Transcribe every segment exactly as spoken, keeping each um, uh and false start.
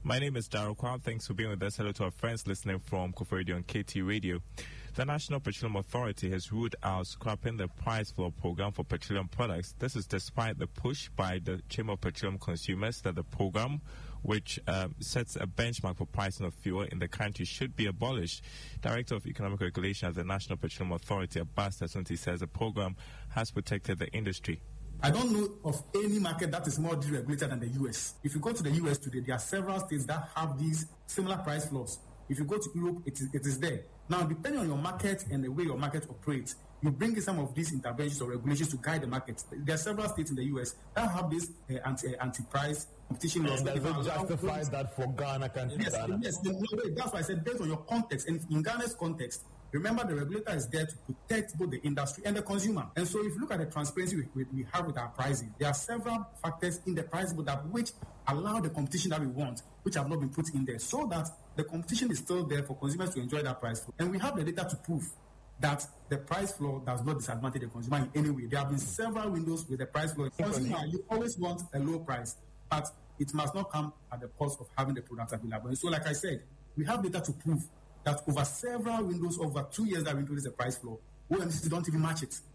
My name is Daryl Kwam. Thanks for being with us. Hello to our friends listening from Kofor Radio and K T Radio. The National Petroleum Authority has ruled out scrapping the price floor program for petroleum products. This is despite the push by the Chamber of Petroleum Consumers that the program, which um, sets a benchmark for pricing of fuel in the country, should be abolished. Director of Economic Regulation at the National Petroleum Authority, Abbas Tasunti, says the program has protected the industry. I don't know of any market that is more deregulated than the U S. If you go to the U S today, there are several states that have these similar price floors. If you go to Europe, it is, it is there. Now, depending on your market and the way your market operates, you bring in some of these interventions or regulations to guide the market. There are several states in the U S that have this uh, anti, anti-price competition laws. Does it justify that for Ghana? Can yes, Ghana? yes. The, no, that's why I said based on your context. And in Ghana's context, remember the regulator is there to protect both the industry and the consumer. And so if you look at the transparency we, we, we have with our pricing, there are several factors in the price book that which allow the competition that we want, which have not been put in there, so that the competition is still there for consumers to enjoy that price floor. And we have the data to prove that the price floor does not disadvantage the consumer in any way. There have been several windows with the price floor. Consumer, you always want a low price, but it must not come at the cost of having the products available. And so, like I said, we have data to prove that over several windows, over two years that we introduced the price floor, O N C C don't even match it.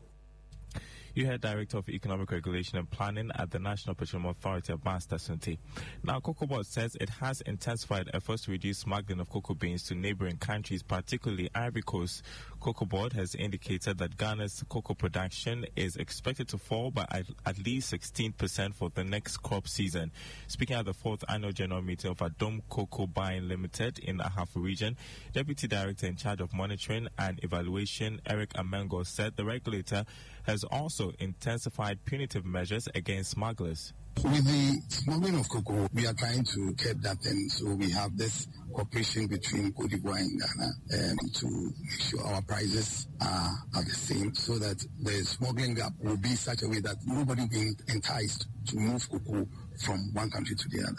You heard Director of Economic Regulation and Planning at the National Petroleum Authority, Abbas Tasunti. Now, Cocoa Board says it has intensified efforts to reduce smuggling of cocoa beans to neighboring countries, particularly Ivory Coast. Cocoa Board has indicated that Ghana's cocoa production is expected to fall by at, at least sixteen percent for the next crop season. Speaking at the fourth annual general meeting of Adom Cocoa Buying Limited in Ahafo region, Deputy Director in charge of monitoring and evaluation, Eric Amengo, said the regulator has also intensified punitive measures against smugglers. With the smuggling of cocoa, we are trying to curb that, and so we have this cooperation between Côte d'Ivoire and Ghana um, to make sure our prices are, are the same, so that the smuggling gap will be such a way that nobody will be enticed to move cocoa from one country to the other.